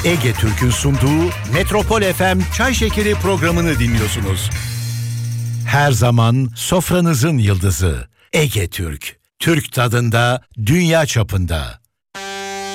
Ege Türk'ün sunduğu Metropol FM Çay Şekeri programını dinliyorsunuz. Her zaman sofranızın yıldızı Ege Türk. Türk tadında, dünya çapında.